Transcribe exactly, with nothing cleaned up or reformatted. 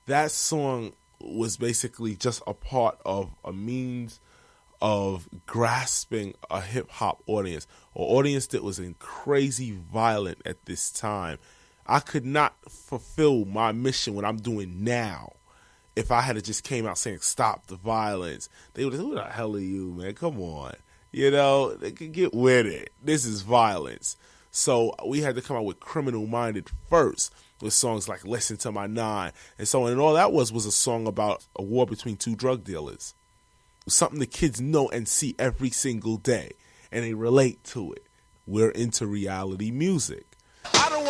that song was basically just a part of a means of grasping a hip-hop audience, or audience that was in crazy violent at this time. I could not fulfill my mission, what I'm doing now, if I had just came out saying, stop the violence. They would have said, who the hell are you, man? Come on. You know, they could get with it. This is violence. So we had to come out with Criminal Minded first, with songs like Listen to My Nine and so on. And all that was was a song about a war between two drug dealers. Something the kids know and see every single day, and they relate to it. We're into reality music. I don't